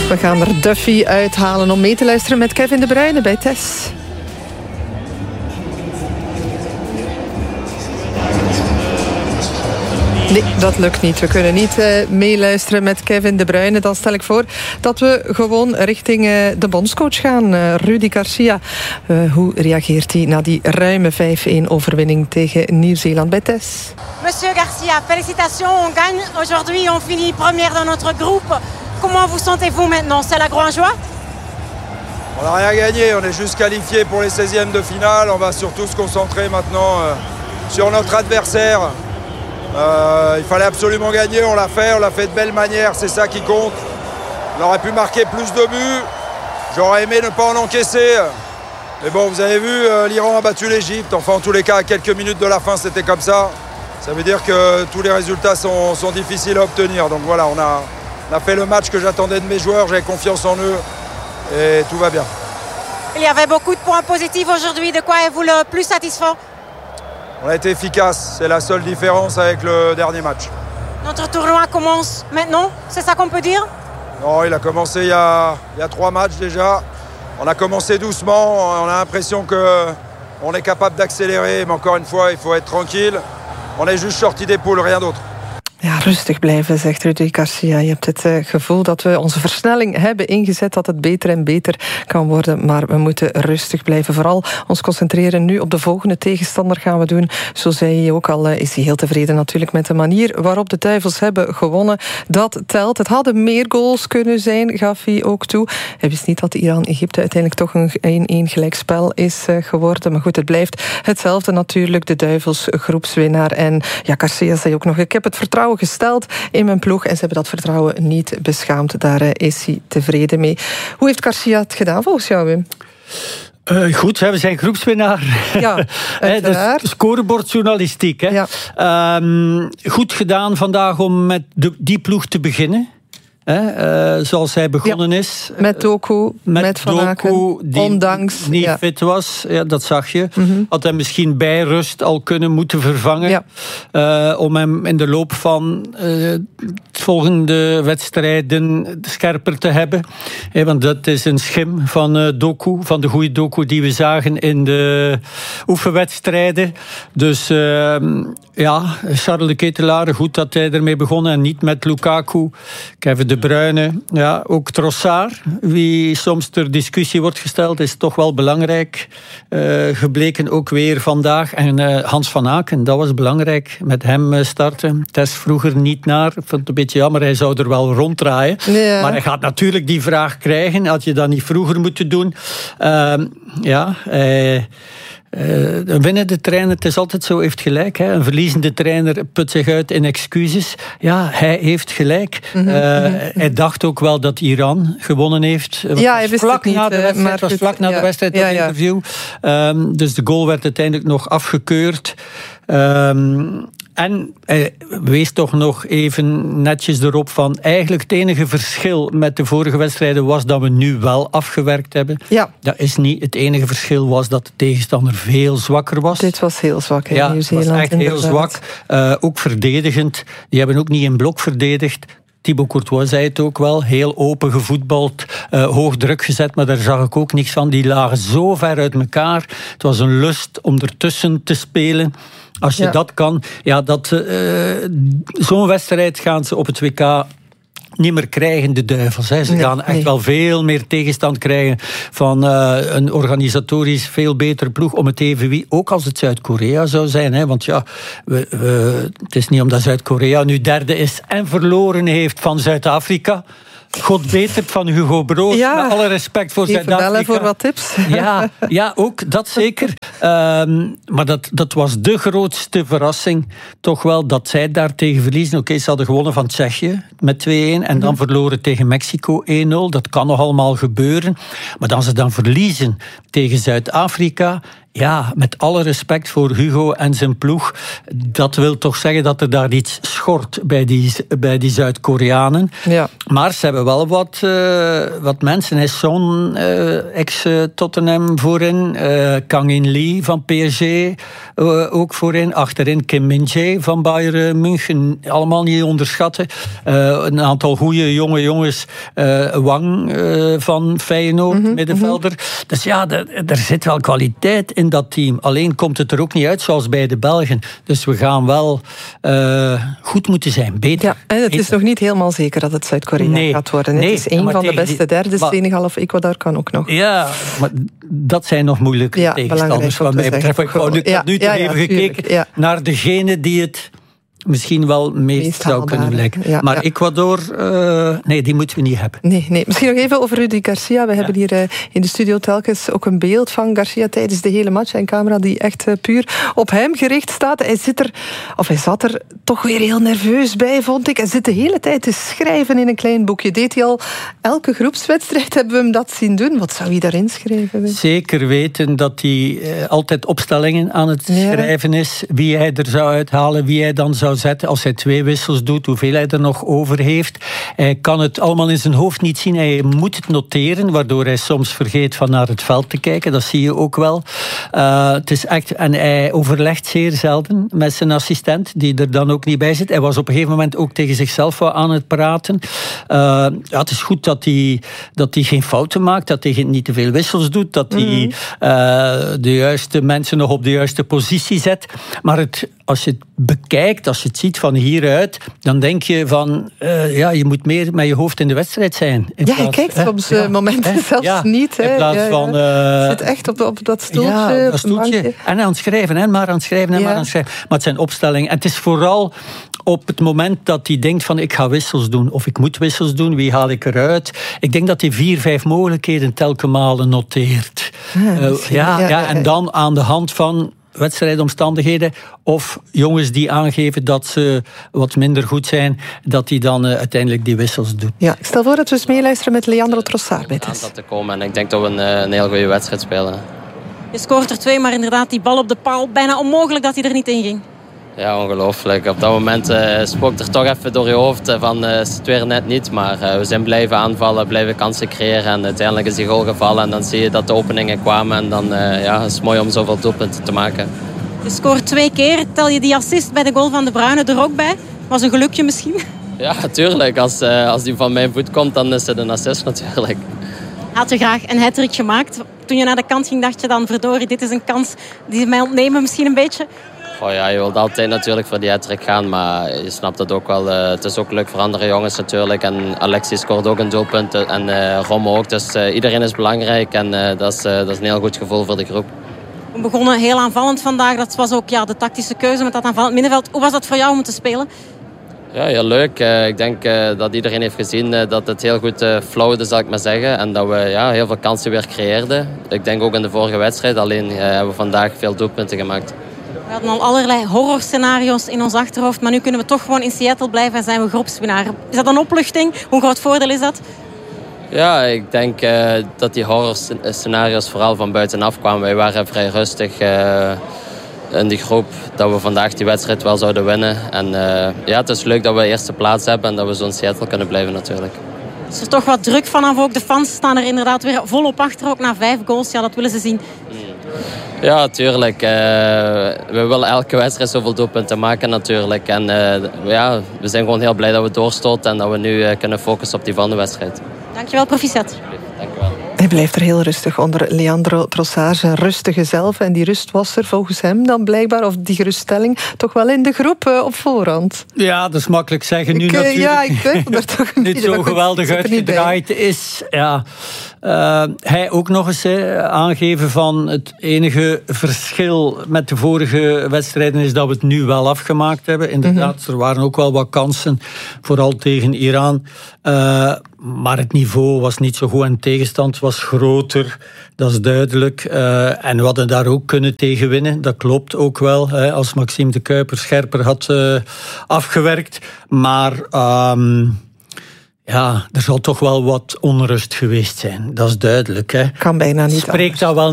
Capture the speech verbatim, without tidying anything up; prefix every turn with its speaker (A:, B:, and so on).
A: We gaan er Duffy uithalen om mee te luisteren met Kevin De Bruyne bij Tess. Nee, dat lukt niet. We kunnen niet uh, meeluisteren met Kevin De Bruyne. Dan stel ik voor dat we gewoon richting uh, de bondscoach gaan. Uh, Rudi Garcia. Uh, hoe reageert hij na die ruime vijf-een overwinning tegen Nieuw-Zeeland bij Tess?
B: Monsieur Garcia, félicitations. On gagne aujourd'hui. On finit première dans notre groupe. Comment vous sentez-vous maintenant? C'est la grande joie?
C: On n'a rien gagné. On est juste qualifié pour les seizièmes de finale. On va surtout se concentrer maintenant euh, sur notre adversaire. Euh, il fallait absolument gagner, on l'a fait, on l'a fait de belle manière, c'est ça qui compte. On aurait pu marquer plus de buts, j'aurais aimé ne pas en encaisser. Mais bon, vous avez vu, euh, l'Iran a battu l'Égypte, enfin en tous les cas, à quelques minutes de la fin, c'était comme ça. Ça veut dire que tous les résultats sont, sont difficiles à obtenir. Donc voilà, on a, on a fait le match que j'attendais de mes joueurs, j'avais confiance en eux et tout va bien.
B: Il y avait beaucoup de points positifs aujourd'hui, de quoi êtes-vous le plus satisfait?
C: On a été efficace, c'est la seule différence avec le dernier match.
B: Notre tournoi commence maintenant, c'est ça qu'on peut dire?
C: Non, il a commencé il y a, il y a trois matchs déjà. On a commencé doucement, on a l'impression qu'on est capable d'accélérer, mais encore une fois, il faut être tranquille. On est juste sorti des poules, rien d'autre.
A: Ja, rustig blijven, zegt Rudi Garcia. Je hebt het uh, gevoel dat we onze versnelling hebben ingezet, dat het beter en beter kan worden, maar we moeten rustig blijven. Vooral ons concentreren nu op de volgende tegenstander gaan we doen. Zo zei hij ook al, uh, is hij heel tevreden natuurlijk met de manier waarop de Duivels hebben gewonnen. Dat telt. Het hadden meer goals kunnen zijn, gaf hij ook toe. Hij wist niet dat Iran-Egypte uiteindelijk toch een één-één gelijkspel is uh, geworden. Maar goed, het blijft hetzelfde natuurlijk. De Duivels groepswinnaar. En ja, Garcia zei ook nog, ik heb het vertrouwen gesteld in mijn ploeg en ze hebben dat vertrouwen niet beschaamd. Daar uh, is hij tevreden mee. Hoe heeft Garcia het gedaan volgens jou, Wim?
D: Uh, goed, we zijn groepswinnaar.
A: Ja, uiteraard.
D: Dus scorebordjournalistiek. Hè. Ja. Um, goed gedaan vandaag om met de, die ploeg te beginnen. He, uh, zoals hij begonnen ja, is.
A: Met Doku, met,
D: met
A: Van Aken,
D: Doku, die
A: ondanks,
D: niet
A: ja.
D: fit was. Ja, dat zag je.
A: Mm-hmm.
D: Had hij misschien bij rust al kunnen moeten vervangen. Ja. Uh, om hem in de loop van uh, volgende wedstrijden scherper te hebben. He, want dat is een schim van uh, Doku. Van de goede Doku die we zagen in de oefenwedstrijden. Dus uh, ja, Charles de Ketelaere, goed dat hij ermee begonnen. En niet met Lukaku. Kevin De Bruyne, ja, ook Trossard, wie soms ter discussie wordt gesteld, is toch wel belangrijk uh, gebleken, ook weer vandaag. En uh, Hans van Aken, dat was belangrijk, met hem uh, starten. Tess vroeger niet naar, ik vond het een beetje jammer, hij zou er wel ronddraaien. Ja. Maar hij gaat natuurlijk die vraag krijgen, had je dat niet vroeger moeten doen. Uh, ja, hij... Uh, een winnende trainer, het is altijd zo, heeft gelijk. Hè. Een verliezende trainer put zich uit in excuses. Ja, hij heeft gelijk. Mm-hmm. Uh, hij dacht ook wel dat Iran gewonnen heeft.
A: Ja, hij wist
D: vlak
A: het
D: na
A: niet.
D: de wedstrijd,
A: maar
D: was
A: goed,
D: vlak na
A: ja.
D: de wedstrijd,
A: ja,
D: dat
A: ja.
D: interview. Um, dus de goal werd uiteindelijk nog afgekeurd. Um, En eh, wees toch nog even netjes erop van eigenlijk het enige verschil met de vorige wedstrijden was dat we nu wel afgewerkt hebben.
A: Ja.
D: Dat is niet. Het enige verschil was dat de tegenstander veel zwakker was.
A: Dit was heel zwak in
D: ja,
A: Nieuw-Zeeland.
D: Het was echt
A: inderdaad.
D: heel zwak. Uh, ook verdedigend. Die hebben ook niet in blok verdedigd. Thibaut Courtois zei het ook wel, heel open gevoetbald, uh, hoog druk gezet, maar daar zag ik ook niks van. Die lagen zo ver uit elkaar. Het was een lust om ertussen te spelen. Als je ja. dat kan, ja, dat, uh, zo'n wedstrijd gaan ze op het W K niet meer krijgen, de Duivels. Hè. Ze nee, gaan echt nee. wel veel meer tegenstand krijgen van uh, een organisatorisch veel betere ploeg om het even wie, ook als het Zuid-Korea zou zijn. Hè. Want ja, we, we, het is niet omdat Zuid-Korea nu derde is en verloren heeft van Zuid-Afrika. God beter van Hugo Broos, ja, met alle respect voor Zuid-Afrika.
A: Even bellen voor wat tips.
D: Ja, ja ook, dat zeker. Um, maar dat, dat was de grootste verrassing. Toch wel dat zij daar tegen verliezen. Oké, okay, ze hadden gewonnen van Tsjechië met twee-één. En dan mm-hmm. verloren tegen Mexico één-nul. Dat kan nog allemaal gebeuren. Maar dan ze dan verliezen tegen Zuid-Afrika. ja, met alle respect voor Hugo en zijn ploeg, dat wil toch zeggen dat er daar iets schort bij die, bij die Zuid-Koreanen. Ja. Maar ze hebben wel wat, uh, wat mensen. Hij is Son, uh, ex-Tottenham voorin. Uh, Kang In Lee van P S G uh, ook voorin. Achterin Kim Min-jae van Bayern München. Allemaal niet onderschatten. Uh, een aantal goede jonge jongens. Uh, Wang uh, van Feyenoord, mm-hmm, middenvelder. Mm-hmm. Dus ja, er, er zit wel kwaliteit in dat team. Alleen komt het er ook niet uit zoals bij de Belgen. Dus we gaan wel uh, goed moeten zijn. Beter.
A: Ja, en het is
D: beter.
A: nog niet helemaal zeker dat het Zuid-Korea
D: nee,
A: gaat worden.
D: Nee,
A: het is een van de beste derde.
D: Maar,
A: Senegal of Ecuador kan ook nog.
D: Ja, maar dat zijn nog moeilijke ja, tegenstanders wat mij betreft. Ik heb nu ja, nu ja, even ja, gekeken ja. naar degene die het misschien wel meest, meest zou kunnen blijken. Ja, maar ja. Ecuador, uh, nee, die moeten we niet hebben.
A: Nee, nee. Misschien nog even over Rudy Garcia. We ja. hebben hier uh, in de studio telkens ook een beeld van Garcia tijdens de hele match. Een camera die echt uh, puur op hem gericht staat. Hij zit er, of hij zat er toch weer heel nerveus bij, vond ik. Hij zit de hele tijd te schrijven in een klein boekje. Deed hij al elke groepswedstrijd, hebben we hem dat zien doen. Wat zou hij daarin schrijven?
D: Zeker weten dat hij uh, altijd opstellingen aan het ja. schrijven is. Wie hij er zou uithalen, wie hij dan zou zetten als hij twee wissels doet, hoeveel hij er nog over heeft. Hij kan het allemaal in zijn hoofd niet zien. Hij moet het noteren, waardoor hij soms vergeet van naar het veld te kijken. Dat zie je ook wel. Uh, het is echt, en hij overlegt zeer zelden met zijn assistent, die er dan ook niet bij zit. Hij was op een gegeven moment ook tegen zichzelf aan het praten. Uh, ja, het is goed dat hij, dat hij geen fouten maakt, dat hij niet te veel wissels doet, dat hij mm-hmm. uh, de juiste mensen nog op de juiste positie zet. Maar het, als je het bekijkt, als je het ziet van hieruit, dan denk je van, uh, ja, je moet meer met je hoofd in de wedstrijd zijn. In
A: ja,
D: plaats,
A: je kijkt soms uh, ja, momenten hè, zelfs ja, niet. Hè.
D: In plaats ja, ja. van... Uh,
A: zit echt op, op dat stoeltje.
D: Ja, dat stoeltje. En aan het schrijven, en maar aan het schrijven, en ja. maar aan het schrijven. Maar het zijn opstellingen. En het is vooral op het moment dat hij denkt van, ik ga wissels doen, of ik moet wissels doen, wie haal ik eruit? Ik denk dat hij vier, vijf mogelijkheden telkens malen noteert. Ja, uh, ja, ja, ja, en dan aan de hand van wedstrijdomstandigheden of jongens die aangeven dat ze wat minder goed zijn, dat hij dan uh, uiteindelijk die wissels doet.
A: Ja, ik stel voor dat we eens meeluisteren met Leandro Trossard. Bij
E: aan dat te komen en ik denk dat we een, een heel goede wedstrijd spelen.
B: Je scoort er twee, maar inderdaad die bal op de paal, bijna onmogelijk dat hij er niet in ging.
E: Ja, ongelooflijk. Op dat moment uh, spookt er toch even door je hoofd uh, van uh, is het weer net niet. Maar uh, we zijn blijven aanvallen, blijven kansen creëren. En uiteindelijk is die goal gevallen. En dan zie je dat de openingen kwamen. En dan uh, ja, is het mooi om zoveel doelpunten te maken.
B: Je scoort twee keer. Tel je die assist bij de goal van De Bruyne er ook bij? Was een gelukje misschien?
E: Ja, natuurlijk. Als, uh, als die van mijn voet komt, dan is het een assist natuurlijk.
B: Had je graag een hat-trick gemaakt? Toen je naar de kant ging, dacht je dan, verdorie, dit is een kans die ze mij ontnemen misschien een beetje?
E: Oh ja, je wilt altijd natuurlijk voor die hat-trick gaan, maar je snapt het ook wel. Uh, het is ook leuk voor andere jongens natuurlijk. En Alexis scoort ook een doelpunt en uh, Romme ook. Dus uh, iedereen is belangrijk en uh, dat, is, uh, dat is een heel goed gevoel voor de groep.
B: We begonnen heel aanvallend vandaag. Dat was ook ja, de tactische keuze met dat aanvallend middenveld. Hoe was dat voor jou om te spelen?
E: Ja, heel leuk. Uh, ik denk uh, dat iedereen heeft gezien uh, dat het heel goed uh, flowde, zal ik maar zeggen. En dat we ja, heel veel kansen weer creëerden. Ik denk ook in de vorige wedstrijd. Alleen uh, hebben we vandaag veel doelpunten gemaakt.
B: We hadden al allerlei horrorscenario's in ons achterhoofd. Maar nu kunnen we toch gewoon in Seattle blijven en zijn we groepswinnaar. Is dat een opluchting? Hoe groot voordeel is dat?
E: Ja, ik denk uh, dat die horrorscenario's vooral van buitenaf kwamen. Wij waren vrij rustig uh, in die groep. Dat we vandaag die wedstrijd wel zouden winnen. En uh, ja, het is leuk dat we eerste plaats hebben. En dat we zo in Seattle kunnen blijven natuurlijk.
B: Is er toch wat druk vanaf ook? De fans staan er inderdaad weer volop achter. Ook na vijf goals. Ja, dat willen ze zien.
E: Hmm. Ja, tuurlijk. Uh, we willen elke wedstrijd zoveel doelpunten maken natuurlijk. En uh, ja, we zijn gewoon heel blij dat we doorstoten. En dat we nu uh, kunnen focussen op die volgende wedstrijd.
B: Dankjewel, proficiat.
E: Dankjewel.
A: Hij blijft er heel rustig onder. Leandro Trossard, zijn rustige zelf. En die rust was er volgens hem dan blijkbaar, of die geruststelling, toch wel in de groep uh, op voorhand.
D: Ja, dat is makkelijk zeggen nu
A: ik,
D: natuurlijk.
A: Ja, ik twijfel er toch niet.
D: Dit zo goed, geweldig uitgedraaid is. Ja. Uh, hij ook nog eens he, aangeven van het enige verschil met de vorige wedstrijden is dat we het nu wel afgemaakt hebben. Inderdaad, mm-hmm. er waren ook wel wat kansen, vooral tegen Iran. Uh, maar het niveau was niet zo goed en tegenstand was groter. Dat is duidelijk. Uh, en we hadden daar ook kunnen tegen winnen. Dat klopt ook wel. Hè, als Maxime de Cuyper scherper had uh, afgewerkt. Maar... Um, Ja, er zal toch wel wat onrust geweest zijn. Dat is duidelijk. Hè.
A: Kan bijna niet.
D: Spreekt dat wel